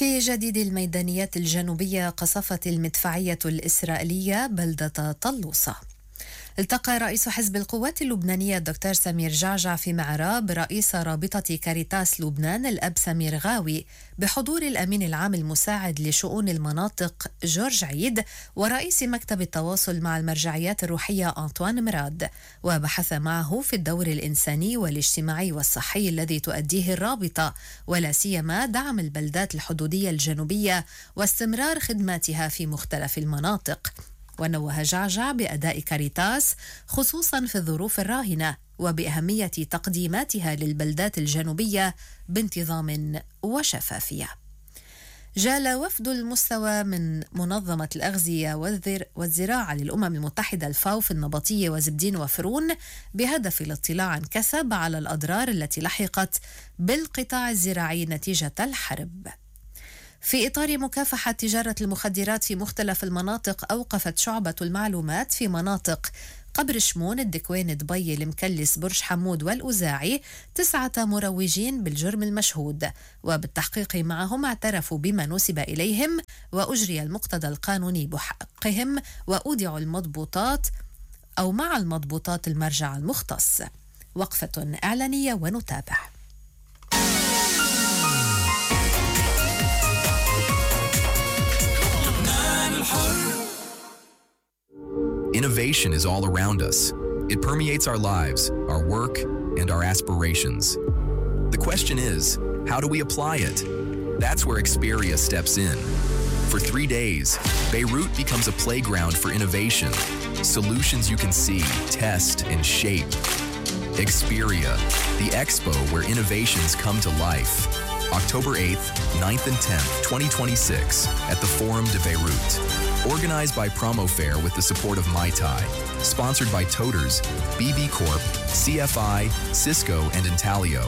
في جديد الميدانيات الجنوبية قصفت المدفعية الإسرائيلية بلدة طلوسة. التقى رئيس حزب القوات اللبنانية الدكتور سمير جعجع في معراب رئيس رابطة كاريتاس لبنان الأب سمير غاوي بحضور الأمين العام المساعد لشؤون المناطق جورج عيد ورئيس مكتب التواصل مع المرجعيات الروحية أنطوان مراد، وبحث معه في الدور الإنساني والاجتماعي والصحي الذي تؤديه الرابطة، ولا سيما دعم البلدات الحدودية الجنوبية واستمرار خدماتها في مختلف المناطق. ونوه جعجع بأداء كاريتاس خصوصا في الظروف الراهنة وبأهمية تقديماتها للبلدات الجنوبية بانتظام وشفافية. جال وفد المستوى من منظمة الأغذية والزراعة للأمم المتحدة الفاو في النبطية وزبدين وفرون بهدف الاطلاع عن كسب على الأضرار التي لحقت بالقطاع الزراعي نتيجة الحرب. في إطار مكافحة تجارة المخدرات في مختلف المناطق، أوقفت شعبة المعلومات في مناطق قبر شمون، الدكوين، دبي، المكلس، برج حمود والأوزاعي 9 مروجين بالجرم المشهود، وبالتحقيق معهم اعترفوا بما نسب إليهم وأجري المقتضى القانوني بحقهم وأودعوا المضبوطات أو مع المضبوطات المرجع المختص. وقفة إعلانية ونتابع. Innovation is all around us. It permeates our lives, our work, and our aspirations. The question is, how do we apply it? That's where Experia steps in. For 3 days, Beirut becomes a playground for innovation. Solutions you can see, test, and shape. Experia, the expo where innovations come to life. October 8th, 9th, and 10th, 2026 at the Forum de Beirut. Organized by Promofair with the support of Mai Tai. Sponsored by Toters, BB Corp, CFI, Cisco, and Intalio.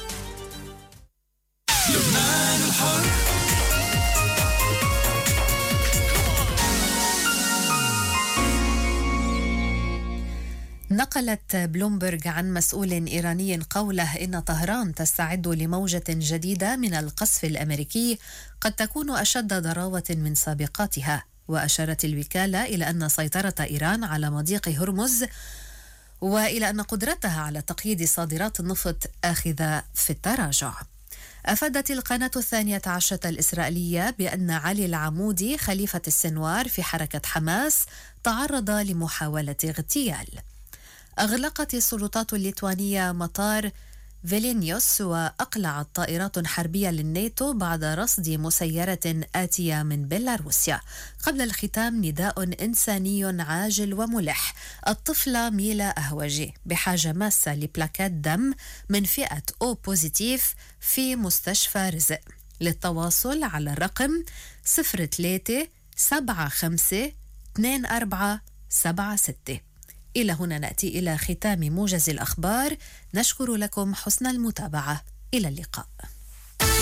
نقلت بلومبرغ عن مسؤول إيراني قوله إن طهران تستعد لموجة جديدة من القصف الأمريكي قد تكون أشد ضراوة من سابقاتها. وأشارت الوكالة إلى أن سيطرة إيران على مضيق هرمز وإلى أن قدرتها على تقييد صادرات النفط آخذة في التراجع. أفادت القناة 12 الإسرائيلية بأن علي العمودي خليفة السنوار في حركة حماس تعرض لمحاولة اغتيال. أغلقت السلطات الليتوانية مطار فيلينيوس وأقلعت طائرات حربية للناتو بعد رصد مسيرة آتية من بيلاروسيا. قبل الختام نداء إنساني عاجل وملح. الطفلة ميلا أهوجي بحاجة ماسة لبلاكات دم من فئة أو بوزيتيف في مستشفى رزق. للتواصل على الرقم 03752476. إلى هنا نأتي إلى ختام موجز الأخبار. نشكر لكم حسن المتابعة. إلى اللقاء.